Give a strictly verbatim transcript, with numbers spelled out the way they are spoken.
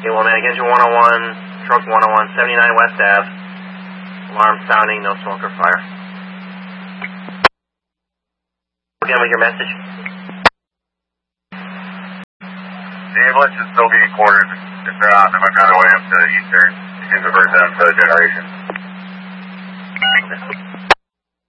Okay, well, man, engine one oh one, truck one oh one, seventy-nine West Ave. Alarm sounding, no smoke or fire. Again with your message. The ambulance is still being quartered. If they're out, I'm on the way up to Eastern in the version of the generation. Okay.